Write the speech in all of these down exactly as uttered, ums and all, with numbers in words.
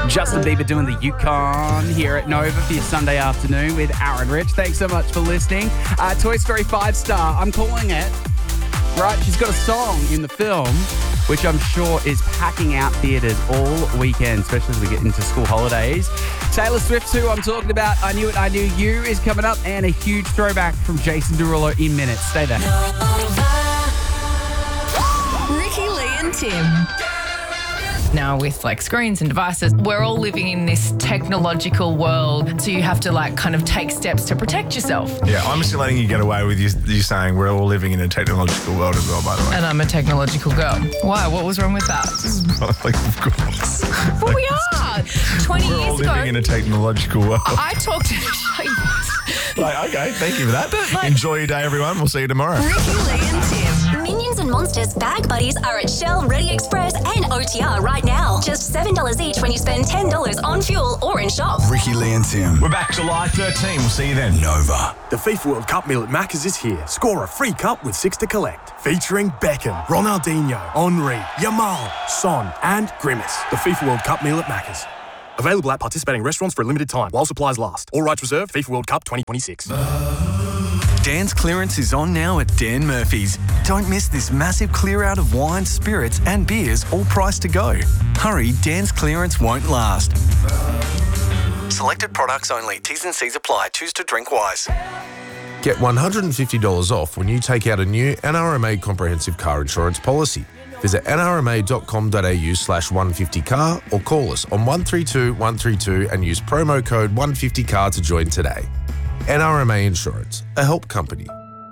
Justin Bieber doing the Yukon here at Nova for your Sunday afternoon with Aaron Rich. Thanks so much for listening. Uh, Toy Story five star, I'm calling it. Right, she's got a song in the film, which I'm sure is packing out theatres all weekend, especially as we get into school holidays. Taylor Swift's who I'm talking about. I Knew It, I Knew You is coming up, and a huge throwback from Jason Derulo in minutes. Stay there. Ricky, Lee and Tim. Now with like screens and devices, we're all living in this technological world, so you have to like kind of take steps to protect yourself. Yeah, I'm still letting you get away with you, you saying we're all living in a technological world as well, by the way. And I'm a technological girl. Why? What was wrong with that? Like, of course. Well, we are. twenty we're years all ago. living in a technological world. I talked to Like, okay, thank you for that. But, like, enjoy your day, everyone. We'll see you tomorrow. Ricky, Lee and Tim. Minions and Monsters bag buddies are at Shell, Ready Express and O T R right now. Just seven dollars each when you spend ten dollars on fuel or in shop. Ricky, Lee and Tim. We're back July thirteenth. We'll see you then. Nova. The FIFA World Cup meal at Macca's is here. Score a free cup with six to collect. Featuring Beckham, Ronaldinho, Henry, Yamal, Son and Grimace. The FIFA World Cup meal at Macca's. Available at participating restaurants for a limited time while supplies last. All rights reserved. FIFA World Cup twenty twenty-six. Dan's clearance is on now at Dan Murphy's. Don't miss this massive clear out of wines, spirits and beers, all priced to go. Hurry, Dan's clearance won't last. Selected products only. T's and C's apply. Choose to drink wise. Get one hundred fifty dollars off when you take out a new N R M A comprehensive car insurance policy. Visit nrma.com.au slash 150car or call us on one three two one three two and use promo code one fifty car to join today. N R M A Insurance, a help company.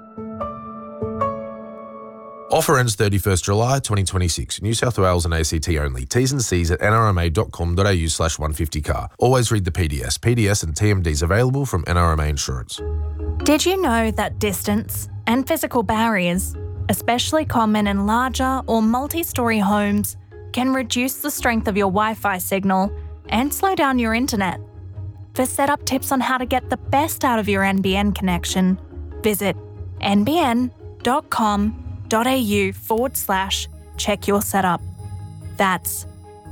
Offer ends thirty-first July twenty twenty-six. New South Wales and A C T only. T's and C's at nrma.com.au slash 150car. Always read the P D S. P D S and T M Ds available from N R M A Insurance. Did you know that distance and physical barriers, especially common in larger or multi-storey homes, can reduce the strength of your Wi-Fi signal and slow down your internet? For setup tips on how to get the best out of your N B N connection, visit nbn.com.au forward slash check your setup. That's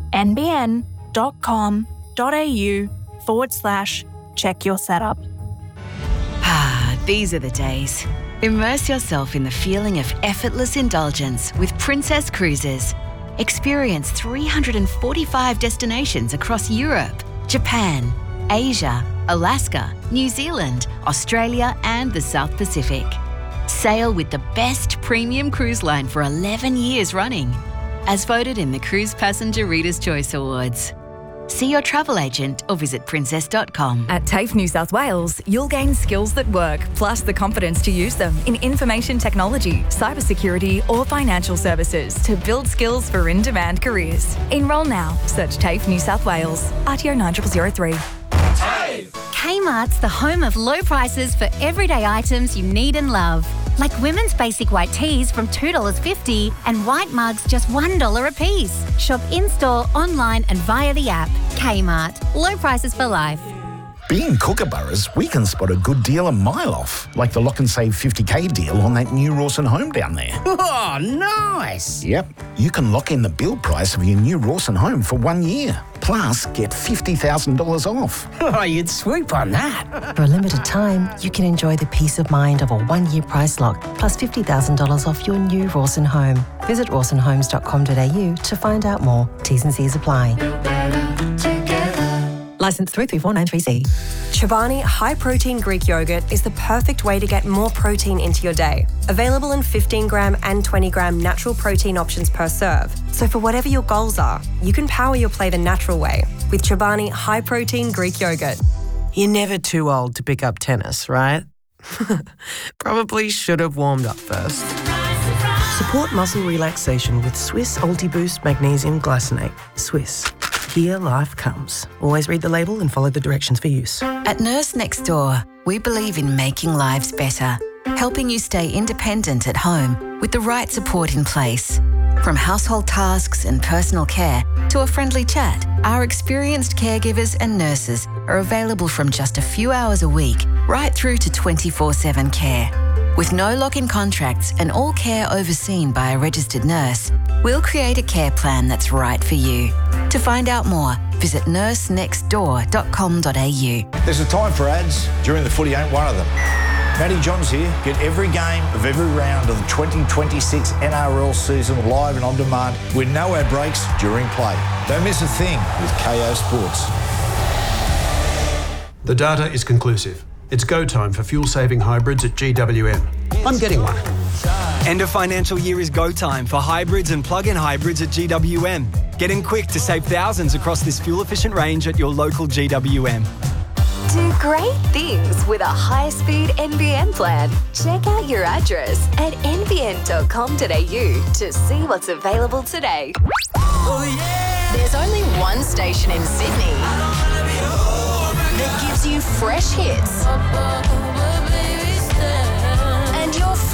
nbn.com.au forward slash check your setup. Ah, these are the days. Immerse yourself in the feeling of effortless indulgence with Princess Cruises. Experience three hundred forty-five destinations across Europe, Japan, Asia, Alaska, New Zealand, Australia and the South Pacific. Sail with the best premium cruise line for eleven years running, as voted in the Cruise Passenger Reader's Choice Awards. See your travel agent or visit princess dot com. At TAFE New South Wales, you'll gain skills that work, plus the confidence to use them in information technology, cybersecurity or financial services to build skills for in-demand careers. Enrol now. Search TAFE New South Wales. R T O nine zero zero zero three. Kmart's the home of low prices for everyday items you need and love. Like women's basic white tees from two dollars fifty and white mugs just one dollar a piece. Shop in-store, online and via the app. Kmart. Low prices for life. Being Kookaburras, we can spot a good deal a mile off, like the Lock and Save fifty K deal on that new Rawson home down there. Oh, nice! Yep, you can lock in the build price of your new Rawson home for one year. Plus, get fifty thousand dollars off. Oh, you'd swoop on that. For a limited time, you can enjoy the peace of mind of a one-year price lock, plus fifty thousand dollars off your new Rawson home. Visit rawson homes dot com dot a u to find out more. T's and C's apply. Licence three three four nine three C. Chobani High Protein Greek Yogurt is the perfect way to get more protein into your day. Available in fifteen gram and twenty gram natural protein options per serve. So for whatever your goals are, you can power your play the natural way with Chobani High Protein Greek Yogurt. You're never too old to pick up tennis, right? Probably should have warmed up first. Support muscle relaxation with Swiss Ultiboost Magnesium Glycinate. Swiss. Here life comes. Always read the label and follow the directions for use. At Nurse Next Door, we believe in making lives better, helping you stay independent at home with the right support in place. From household tasks and personal care to a friendly chat, our experienced caregivers and nurses are available from just a few hours a week right through to twenty-four seven care. With no lock-in contracts and all care overseen by a registered nurse, we'll create a care plan that's right for you. To find out more, Visit nurse next door dot com dot a u. There's a time for ads. During the footy ain't one of them. Matty Johns here. Get every game of every round of the twenty twenty-six N R L season live and on demand with no ad breaks during play. Don't miss a thing with K O Sports. The data is conclusive. It's go time for fuel-saving hybrids at G W M. I'm getting one. End of financial year is go time for hybrids and plug-in hybrids at G W M. Get in quick to save thousands across this fuel-efficient range at your local G W M. Do great things with a high-speed N B N plan. Check out your address at n b n dot com dot a u to see what's available today. Oh, yeah. There's only one station in Sydney that gives you fresh hits,